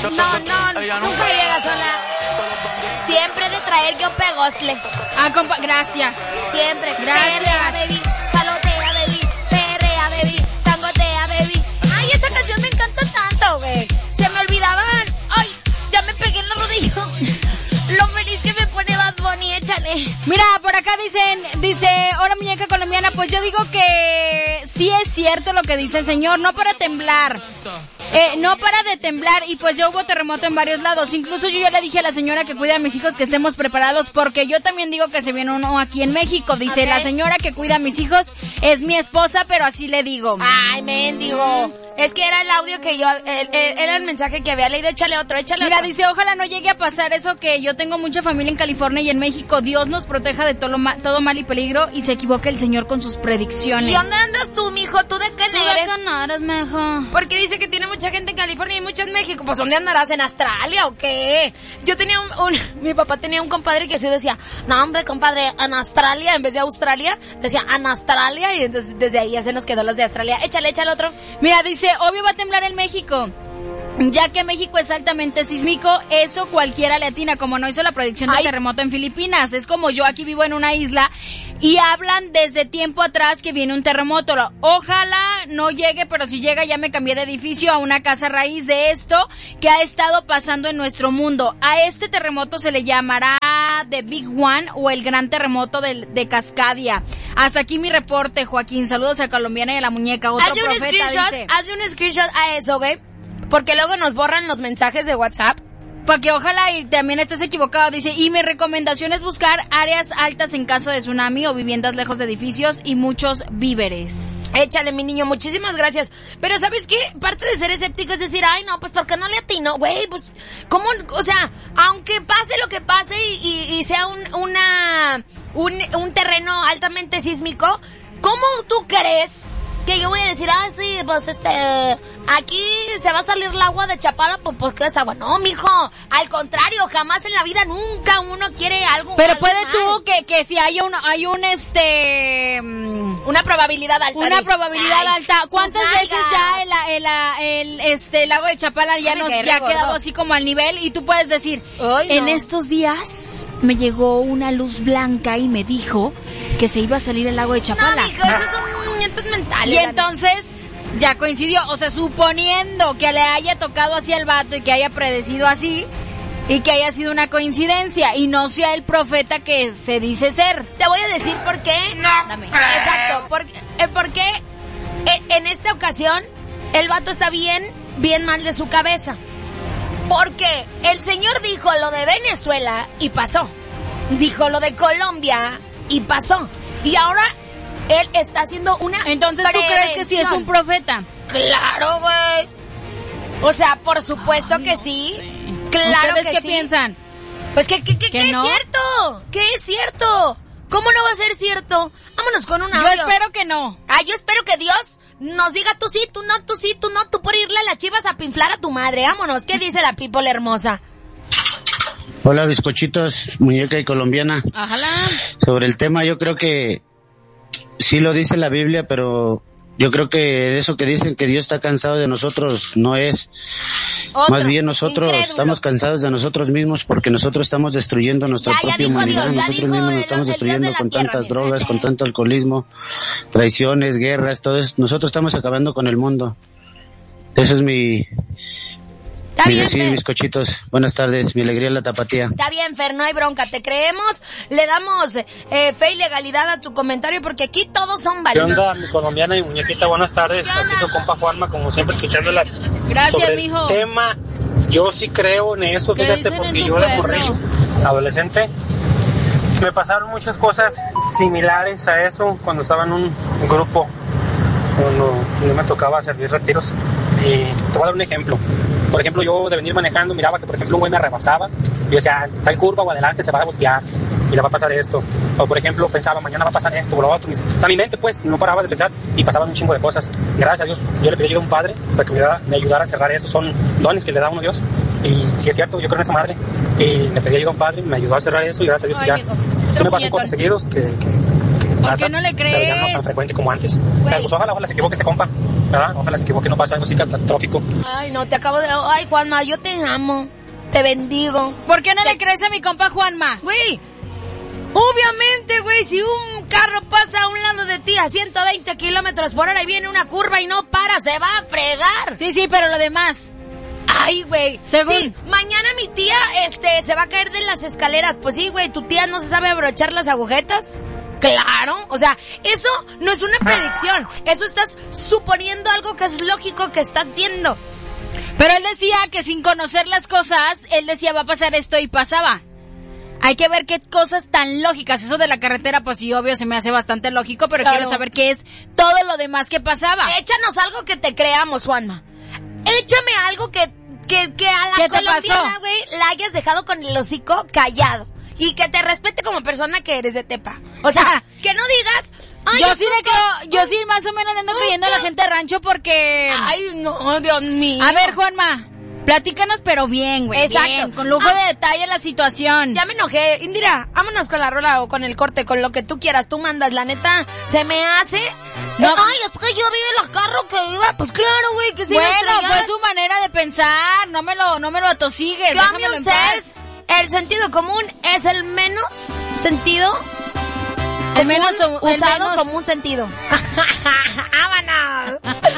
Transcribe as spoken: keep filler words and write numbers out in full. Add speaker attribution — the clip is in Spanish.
Speaker 1: No, no, nunca llega sola. Siempre de traer yo pegosle.
Speaker 2: Ah, compa, gracias.
Speaker 1: Siempre.
Speaker 2: Gracias.
Speaker 1: Perrea, baby. Salotea, baby. Perrea, baby. Sangotea, baby. Ay, esa canción me encanta tanto, güey. Se me olvidaban. Ay, ya me pegué en la rodilla. Lo feliz que me pone Bad Bunny, échale.
Speaker 2: Mira, por acá dicen, dice, hola muñeca colombiana, pues yo digo que sí es cierto lo que dice el señor, no para temblar. Eh, no para de temblar y pues ya hubo terremoto en varios lados. Incluso yo ya le dije a la señora que cuida a mis hijos que estemos preparados porque yo también digo que se viene uno aquí en México. Dice, okay. La señora que cuida a mis hijos es mi esposa, pero así le digo.
Speaker 1: Ay, mendigo. Es que era el audio que yo, el, el, era el mensaje que había leído. Échale otro, échale
Speaker 2: Mira,
Speaker 1: otro.
Speaker 2: Mira, dice, ojalá no llegue a pasar eso que yo tengo mucha familia en California y en México. Dios nos proteja de todo, ma, todo mal y peligro y se equivoque el Señor con sus predicciones.
Speaker 1: ¿Y dónde andas tú, mijo? ¿Tú de qué
Speaker 2: ¿Tú
Speaker 1: eres?
Speaker 2: ¿Tú de qué eres, mijo?
Speaker 1: Porque dice que tiene mucha gente en California y mucha en México. Pues ¿dónde andarás? ¿En Australia o qué? Yo tenía un, un... Mi papá tenía un compadre que así decía, no, hombre, compadre, en Australia, en vez de Australia, decía en Australia y entonces desde ahí ya se nos quedó los de Australia. Échale, échale otro.
Speaker 2: Mira, dice, obvio va a temblar en México. Ya que México es altamente sísmico, eso cualquiera le atina, como no hizo la predicción del terremoto en Filipinas. Es como yo aquí vivo en una isla y hablan desde tiempo atrás que viene un terremoto. Ojalá no llegue, pero si llega ya me cambié de edificio a una casa raíz de esto que ha estado pasando en nuestro mundo. A este terremoto se le llamará The Big One o el gran terremoto de, de Cascadia. Hasta aquí mi reporte, Joaquín. Saludos a Colombiana y a la muñeca. Otro
Speaker 1: hazle
Speaker 2: profeta
Speaker 1: un screenshot,
Speaker 2: dice.
Speaker 1: Hazle un screenshot a eso, ¿ok? Porque luego nos borran los mensajes de WhatsApp.
Speaker 2: Porque ojalá y también estés equivocado, dice, y mi recomendación es buscar áreas altas en caso de tsunami o viviendas lejos de edificios y muchos víveres.
Speaker 1: Échale, mi niño, muchísimas gracias. Pero ¿sabes qué? Parte de ser escéptico es decir, ay, no, pues ¿por qué no le atino? Güey, pues, ¿cómo? O sea, aunque pase lo que pase y, y, y sea un, una, un, un terreno altamente sísmico, ¿cómo tú crees que yo voy a decir, ah, sí, pues este, aquí se va a salir el agua de Chapala, pues, pues ¿qué es agua? No, mijo, al contrario, jamás en la vida, nunca uno quiere algo.
Speaker 2: Pero
Speaker 1: algo
Speaker 2: puede
Speaker 1: mal.
Speaker 2: tú que, que si hay un, hay un este,
Speaker 1: una probabilidad alta.
Speaker 2: Una
Speaker 1: de,
Speaker 2: probabilidad
Speaker 1: ay,
Speaker 2: alta. ¿Cuántas veces ya el, el, el, este, el lago de Chapala ya nos, ya ha quedado así como al nivel? Y tú puedes decir,
Speaker 1: ay, no.
Speaker 2: En estos días me llegó una luz blanca y me dijo que se iba a salir el lago de Chapala.
Speaker 1: No, mijo, esos son movimientos mentales.
Speaker 2: Y entonces ya coincidió, o sea, suponiendo que le haya tocado así al vato y que haya predecido así y que haya sido una coincidencia y no sea el profeta que se dice ser.
Speaker 1: Te voy a decir por qué.
Speaker 2: No. Dame.
Speaker 1: Exacto, porque, eh, porque eh, en esta ocasión el vato está bien, bien mal de su cabeza. Porque el señor dijo lo de Venezuela y pasó. Dijo lo de Colombia y pasó. Y ahora él está haciendo una
Speaker 2: Entonces, ¿tú crees que sí es un profeta?
Speaker 1: Claro, güey. O sea, por supuesto
Speaker 2: Ay,
Speaker 1: que
Speaker 2: no
Speaker 1: sí.
Speaker 2: sé.
Speaker 1: Claro
Speaker 2: ¿Ustedes
Speaker 1: que
Speaker 2: qué
Speaker 1: sí.
Speaker 2: piensan?
Speaker 1: Pues que, que, que,
Speaker 2: ¿Que
Speaker 1: que
Speaker 2: no?
Speaker 1: es cierto. Que es cierto. ¿Cómo no va a ser cierto? Vámonos con un audio.
Speaker 2: Yo espero que no.
Speaker 1: Ah, yo espero que Dios nos diga tú sí, tú no, tú sí, tú no, tú por irle a las Chivas a pinflar a tu madre. Vámonos. ¿Qué dice la people hermosa?
Speaker 3: Hola, bizcochitos, muñeca y colombiana.
Speaker 2: Ojalá.
Speaker 3: Sobre el tema, yo creo que sí lo dice la Biblia, pero yo creo que eso que dicen que Dios está cansado de nosotros no es.
Speaker 1: Otro,
Speaker 3: Más bien nosotros
Speaker 1: incrédulo.
Speaker 3: estamos cansados de nosotros mismos porque nosotros estamos destruyendo nuestra
Speaker 1: Ya, ya
Speaker 3: propia
Speaker 1: dijo
Speaker 3: humanidad.
Speaker 1: Dios, ya
Speaker 3: nosotros
Speaker 1: dijo
Speaker 3: mismos
Speaker 1: el-
Speaker 3: nos estamos
Speaker 1: el Dios
Speaker 3: destruyendo
Speaker 1: de la
Speaker 3: con
Speaker 1: tierra,
Speaker 3: tantas
Speaker 1: mira.
Speaker 3: drogas, con tanto alcoholismo, traiciones, guerras, todo eso. Nosotros estamos acabando con el mundo. Eso es mi...
Speaker 1: Está
Speaker 3: mi
Speaker 1: bien,
Speaker 3: decir,
Speaker 1: Fer.
Speaker 3: mis cochitos. Buenas tardes, mi alegría es la tapatía.
Speaker 1: Está bien, Fer, no hay bronca. Te creemos, le damos eh, fe y legalidad a tu comentario porque aquí todos son
Speaker 4: ¿Qué
Speaker 1: válidos.
Speaker 4: onda, mi colombiana y muñequita? Buenas tardes.
Speaker 1: ¿Qué onda?
Speaker 4: Aquí su compa Juanma, como siempre, escuchándolas.
Speaker 2: Gracias,
Speaker 4: Sobre el
Speaker 2: mijo.
Speaker 4: tema, yo sí creo en eso,
Speaker 2: ¿Qué
Speaker 4: fíjate,
Speaker 2: dicen en
Speaker 4: porque
Speaker 2: tu
Speaker 4: yo de
Speaker 2: pueblo?
Speaker 4: morrillo, adolescente, me pasaron muchas cosas similares a eso cuando estaba en un grupo, cuando yo me tocaba servir retiros. Y te voy a dar un ejemplo. Por ejemplo, yo de venir manejando miraba que, por ejemplo, un güey me rebasaba. Y yo decía, tal curva o adelante se va a voltear y le va a pasar esto. O, por ejemplo, pensaba, mañana va a pasar esto o lo otro. O sea, mi mente, pues, no paraba de pensar y pasaban un chingo de cosas. Gracias a Dios, yo le pedí ayuda a un padre para que me ayudara, me ayudara a cerrar eso. Son dones que le da uno a Dios. Y si es cierto, yo creo en esa madre. Y le pedí ayuda a un padre, me ayudó a cerrar eso y gracias a Dios,
Speaker 1: Ay,
Speaker 4: ya.
Speaker 1: mijo,
Speaker 4: Se me pasan
Speaker 1: muñeco.
Speaker 4: cosas seguidos que, que, que pasa.
Speaker 2: ¿Por qué no le crees?
Speaker 4: Pero ya no tan frecuente como antes. Pero pues ojalá, ojalá se equivoque este compa, ¿verdad? Ojalá se equivoque, no pase algo así catastrófico.
Speaker 1: Ay, no, te acabo de... Ay, Juanma, yo te amo. Te bendigo.
Speaker 2: ¿Por qué no
Speaker 1: te...
Speaker 2: le crees a mi compa Juanma?
Speaker 1: Güey, obviamente, güey, si un carro pasa a un lado de ti a ciento veinte kilómetros por hora y viene una curva y no para, se va a fregar.
Speaker 2: Sí, sí, pero lo demás...
Speaker 1: Ay, güey.
Speaker 2: Según...
Speaker 1: Sí, mañana mi tía, este, se va a caer de las escaleras. Pues sí, güey, tu tía no se sabe abrochar las agujetas. Claro, o sea, eso no es una predicción. Eso estás suponiendo algo que es lógico que estás viendo.
Speaker 2: Pero él decía que sin conocer las cosas, él decía va a pasar esto y pasaba. Hay que ver qué cosas tan lógicas. Eso de la carretera, pues sí, obvio, se me hace bastante lógico, pero claro, quiero saber qué es todo lo demás que pasaba.
Speaker 1: Échanos algo que te creamos, Juanma. Échame algo que, que, que a la
Speaker 2: ¿Qué te
Speaker 1: colombiana, güey, la hayas dejado con el hocico callado. Y que te respete como persona que eres de Tepa. O sea, que no digas... Ay,
Speaker 2: yo sí le creo, yo sí más o menos ando creyendo a la gente de rancho porque...
Speaker 1: Ay, no, Dios mío.
Speaker 2: A ver, Juanma, platícanos pero bien, güey.
Speaker 1: Exacto.
Speaker 2: Bien, con lujo ah, de detalle la situación.
Speaker 1: Ya me enojé. Indira, vámonos con la rola o con el corte, con lo que tú quieras. Tú mandas, la neta, se me hace... No. Ay, es que yo vi el carro que iba, pues claro, güey, que se iba a estrellar.
Speaker 2: Bueno, pues su manera de pensar, no me lo, no me lo atosigues, déjamelo en paz.
Speaker 1: El sentido común es el menos sentido,
Speaker 2: el menos
Speaker 1: usado
Speaker 2: el menos...
Speaker 1: como un sentido. ¡Vámonos!